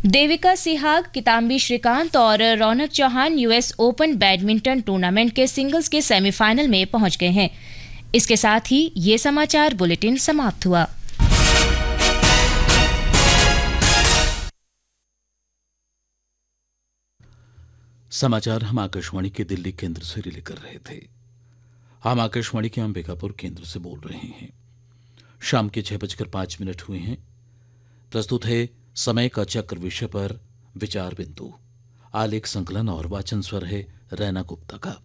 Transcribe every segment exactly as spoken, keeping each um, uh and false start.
देविका सिहाग, किदाम्बी श्रीकांत और रौनक Chauhan US open badminton tournament के singles के सेमीफाइनल में पहुंच गए हैं। इसके साथ ही ये समाचार बुलेटिन समाप्त हुआ। समाचार हम आकाशवाणी के दिल्ली केंद्र से रिले कर रहे थे। हम आकाशवाणी के अंबिकापुर केंद्र से बोल रहे हैं। शाम के छह बजकर पांच मिनट हुए हैं। प्रस्तुत है समय का चक्र विषय पर विचार बिंदु। आलेख संकलन और वाचन स्वर है रैना गुप्ता का।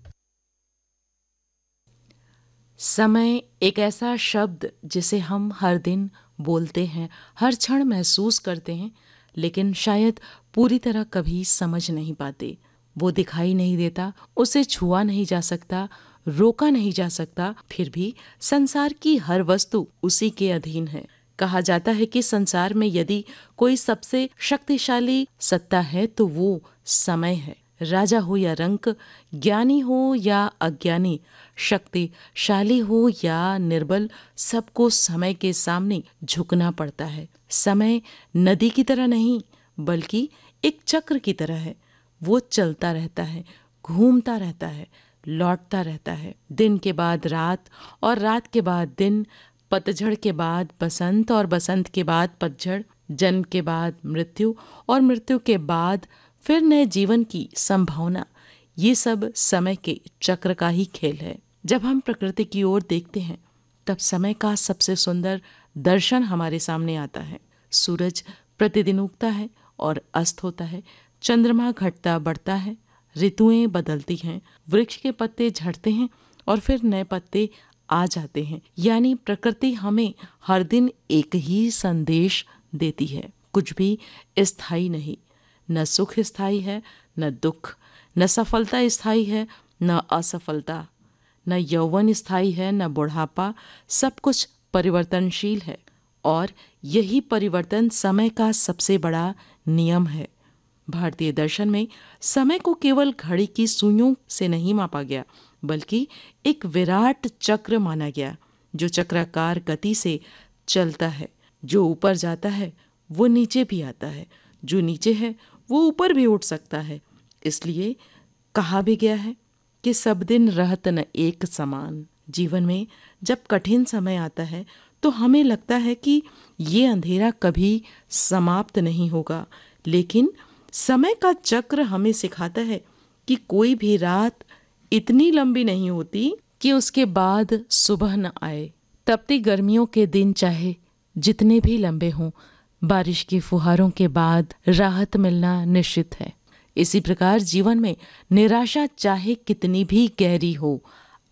समय एक ऐसा शब्द जिसे हम हर दिन बोलते हैं, हर क्षण महसूस करते हैं, लेकिन शायद पूरी तरह कभी समझ नहीं पाते। वो दिखाई नहीं देता, उसे छुआ नहीं जा सकता, रोका नहीं जा सकता, फिर भी संसार की हर वस्तु उसी के अधीन है। कहा जाता है कि संसार में यदि कोई सबसे शक्तिशाली सत्ता है तो वो समय है। राजा हो या रंक, ज्ञानी हो या अज्ञानी, शक्तिशाली हो या निर्बल, सबको समय के सामने झुकना पड़ता है। समय नदी की तरह नहीं बल्कि एक चक्र की तरह है। वो चलता रहता है, घूमता रहता है, लौटता रहता है। दिन के बाद रात और रात के बाद दिन, पतझड़ के बाद बसंत और बसंत के बाद पतझड़, जन्म के बाद मृत्यु और मृत्यु के बाद फिर नए जीवन की संभावना, ये सब समय के चक्र का ही खेल है। जब हम प्रकृति की ओर देखते हैं तब समय का सबसे सुंदर दर्शन हमारे सामने आता है। सूरज प्रतिदिन उगता है और अस्त होता है, चंद्रमा घटता बढ़ता है, ऋतुएं बदलती हैं, वृक्ष के पत्ते झड़ते हैं और फिर नए पत्ते आ जाते हैं। यानी प्रकृति हमें हर दिन एक ही संदेश देती है, कुछ भी स्थायी नहीं। न सुख स्थायी है, न दुख, न सफलता स्थायी है, न असफलता, न यौवन स्थायी है, न बुढ़ापा। सब कुछ परिवर्तनशील है और यही परिवर्तन समय का सबसे बड़ा नियम है। भारतीय दर्शन में समय को केवल घड़ी की सुइयों से नहीं मापा गया, बल्कि एक विराट चक्र माना गया जो चक्राकार गति से चलता है। जो ऊपर जाता है वो नीचे भी आता है, जो नीचे है वो ऊपर भी उठ सकता है। इसलिए कहा भी गया है कि सब दिन रहत न एक समान। जीवन में जब कठिन समय आता है तो हमें लगता है कि ये अंधेरा कभी समाप्त नहीं होगा, लेकिन समय का चक्र हमें सिखाता है कि कोई भी रात इतनी लंबी नहीं होती कि उसके बाद सुबह न आए। तपती गर्मियों के दिन चाहे जितने भी लंबे हों, बारिश की फुहारों के बाद राहत मिलना निश्चित है। इसी प्रकार जीवन में निराशा चाहे कितनी भी गहरी हो,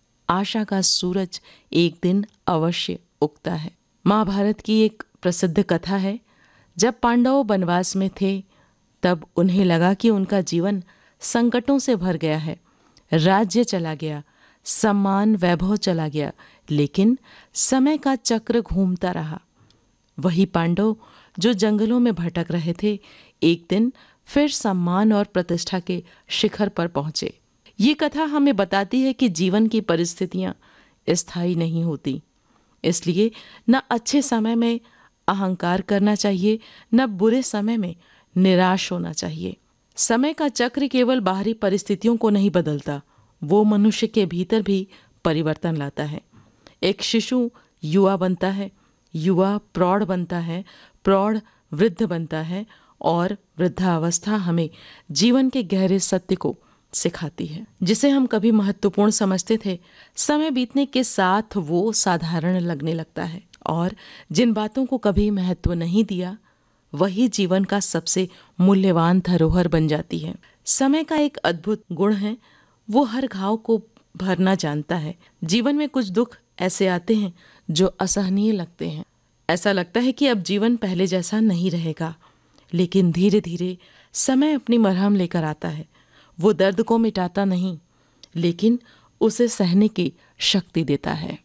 आशा का सूरज एक दिन अवश्य उगता है। महाभारत की एक प्रसिद्ध कथा है, जब पांडव वनवास में थे तब उन्हें लगा कि उनका जीवन संकटों से भर गया है। राज्य चला गया, सम्मान वैभव चला गया, लेकिन समय का चक्र घूमता रहा। वही पांडव जो जंगलों में भटक रहे थे, एक दिन फिर सम्मान और प्रतिष्ठा के शिखर पर पहुंचे। ये कथा हमें बताती है कि जीवन की परिस्थितियां स्थायी नहीं होती, इसलिए न अच्छे समय में अहंकार करना चाहिए, न बुरे समय में निराश होना चाहिए। समय का चक्र केवल बाहरी परिस्थितियों को नहीं बदलता, वो मनुष्य के भीतर भी परिवर्तन लाता है। एक शिशु युवा बनता है, युवा प्रौढ़ बनता है, प्रौढ़ वृद्ध बनता है और वृद्धावस्था हमें जीवन के गहरे सत्य को सिखाती है, जिसे हम कभी महत्वपूर्ण समझते थे। समय बीतने के साथ वो साधारण लगने लगता है और जिन बातों को कभी महत्व नहीं दिया वही जीवन का सबसे मूल्यवान धरोहर बन जाती है। समय का एक अद्भुत गुण है, वो हर घाव को भरना जानता है। जीवन में कुछ दुख ऐसे आते हैं जो असहनीय लगते हैं। ऐसा लगता है कि अब जीवन पहले जैसा नहीं रहेगा, लेकिन धीरे धीरे समय अपनी मरहम लेकर आता है। वो दर्द को मिटाता नहीं, लेकिन उसे सहने की शक्ति देता है।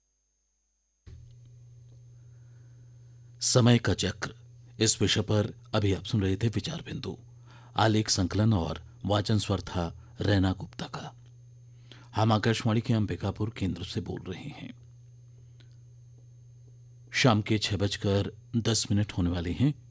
समय का चक्र, इस विषय पर अभी आप सुन रहे थे विचार बिंदु। आलेख संकलन और वाचन स्वर था रैना गुप्ता का। हम आकाशवाणी के अंबिकापुर केंद्र से बोल रहे हैं। शाम के छह बजकर दस मिनट होने वाले हैं।